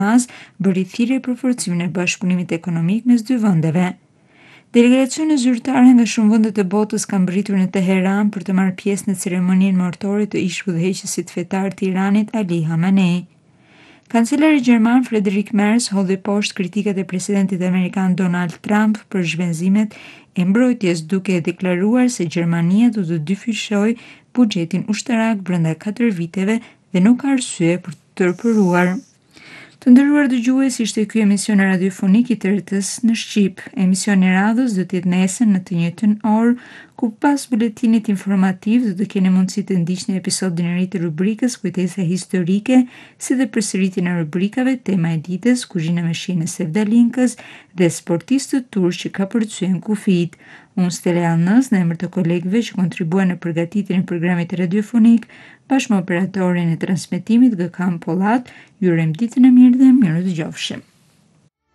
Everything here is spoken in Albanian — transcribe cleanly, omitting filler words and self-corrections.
bëri thirrje për forcimin e bashkëpunimit ekonomik mes dy vendeve. Delegacione zyrtare nga shumë vende të botës kanë mbërritur në Teheran për të marrë pjesë në ceremoninë martore të ish udhëheqësit fetar të Iranit Ali Khamenei. Kancelari gjerman Friedrich Merz hodhi poshtë kritikat e presidentit amerikan Donald Trump për zhvenzimet e mbrojtjes, duke deklaruar se Gjermania do të dyfishojë buxhetin ushtarak brenda 4 viteve dhe nuk ka arsye për të tërpëruar. Të nderuar dëgjues, ishte ky emision radiofonik i TRT-s në Shqip. Emisioni i radhës do të jetë nesër në të njëjtën orë, ku pas buletinit informativ do të keni mundësi të ndiqni episodin e ri të rubrikës Kujtesa historike, si dhe përsëritjen e rubrikave Tema e ditës, Kuzhina me shije e Sevdalinkës dhe Sportistët turq që ka përcyen kufijt. Unë Stella Alnës, në emër të kolegëve që kontribuan në përgatitjen e programit radiofonik, bashkë me operatorin e transmetimit Gökhan Pollat, ju urojmë ditën e mirë dhe mirë dëgjofshim.